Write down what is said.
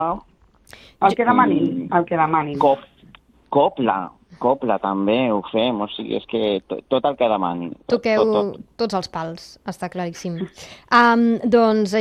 El que demanin, el que demanin. Copla també ho fem, o sigui, és que tot el que demanin, tot, Toqueu tot, tot. tots els pals, està claríssim. Doncs